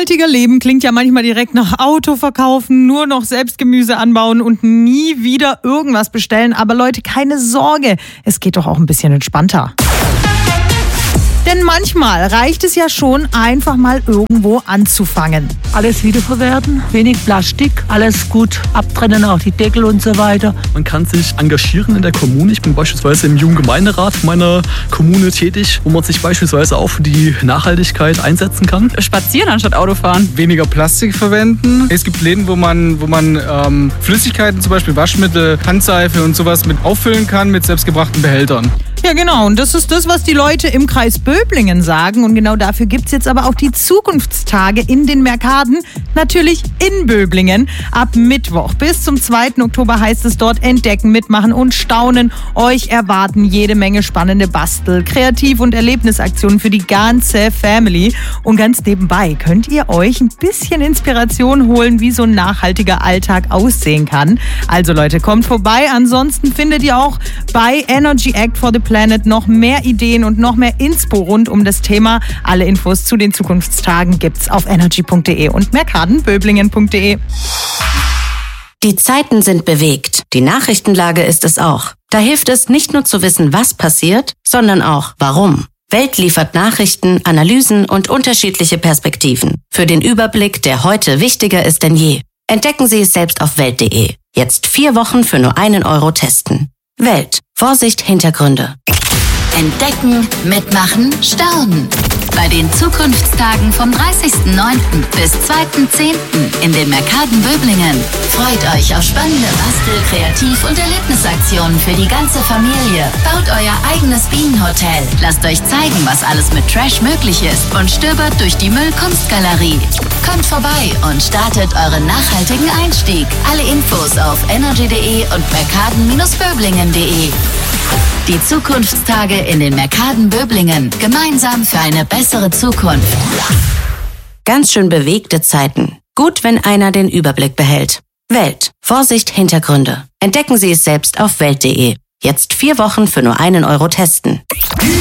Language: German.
Nachhaltiger leben klingt ja manchmal direkt nach Auto verkaufen, nur noch selbst Gemüse anbauen und nie wieder irgendwas bestellen. Aber Leute, keine Sorge, es geht doch auch ein bisschen entspannter. Denn manchmal reicht es ja schon, einfach mal irgendwo anzufangen. Alles wiederverwerten, wenig Plastik, alles gut abtrennen, auch die Deckel und so weiter. Man kann sich engagieren in der Kommune. Ich bin beispielsweise im Jugendgemeinderat meiner Kommune tätig, wo man sich beispielsweise auch für die Nachhaltigkeit einsetzen kann. Spazieren anstatt Autofahren. Weniger Plastik verwenden. Es gibt Läden, wo man Flüssigkeiten, zum Beispiel Waschmittel, Handseife und sowas mit auffüllen kann mit selbstgebrachten Behältern. Ja, genau. Und das ist das, was die Leute im Kreis Böblingen sagen. Und genau dafür gibt es jetzt aber auch die Zukunftstage in den Mercaden. Natürlich in Böblingen. Ab Mittwoch bis zum 2. Oktober heißt es dort entdecken, mitmachen und staunen. Euch erwarten jede Menge spannende Bastel-, Kreativ- und Erlebnisaktionen für die ganze Family. Und ganz nebenbei könnt ihr euch ein bisschen Inspiration holen, wie so ein nachhaltiger Alltag aussehen kann. Also Leute, kommt vorbei. Ansonsten findet ihr auch bei Energy Act for the Planet noch mehr Ideen und noch mehr Inspo rund um das Thema. Alle Infos zu den Zukunftstagen gibt's auf energy.de und mercadenböblingen.de. Die Zeiten sind bewegt. Die Nachrichtenlage ist es auch. Da hilft es nicht nur zu wissen, was passiert, sondern auch warum. Welt liefert Nachrichten, Analysen und unterschiedliche Perspektiven. Für den Überblick, der heute wichtiger ist denn je. Entdecken Sie es selbst auf welt.de. Jetzt 4 Wochen für nur 1 Euro testen. Welt. Vorsicht, Hintergründe. Entdecken, mitmachen, staunen. Bei den Zukunftstagen vom 30.09. bis 2.10. in den Mercaden Böblingen. Freut euch auf spannende Bastel-, Kreativ- und Erlebnisaktionen für die ganze Familie. Baut euer eigenes Bienenhotel. Lasst euch zeigen, was alles mit Trash möglich ist und stöbert durch die Müllkunstgalerie. Kommt vorbei und startet euren nachhaltigen Einstieg. Alle Infos auf energy.de und mercaden-böblingen.de. Die Zukunftstage in den Mercaden Böblingen. Gemeinsam für eine bessere Zukunft. Ganz schön bewegte Zeiten. Gut, wenn einer den Überblick behält. Welt. Vorsicht, Hintergründe. Entdecken Sie es selbst auf welt.de. Jetzt 4 Wochen für nur 1 Euro testen.